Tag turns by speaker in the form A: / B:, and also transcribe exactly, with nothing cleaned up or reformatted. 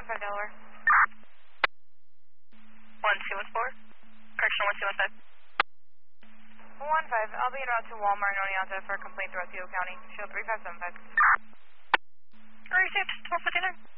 A: one five Delaware.
B: one two one four. Correction, one two one five.
A: one five, I'll be en route to Walmart in Oneonta for a complaint throughout Theo County. Shield three five seven five.
B: Received, twelve fifty-nine.